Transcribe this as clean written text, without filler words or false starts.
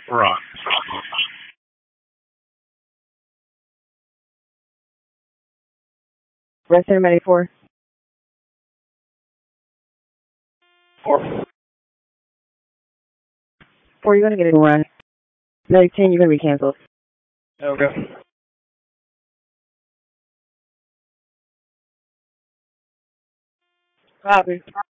Right. Rest everybody 4. 4. 4, you're going to get a run. Medic 10, you're going to be canceled. Okay. Copy.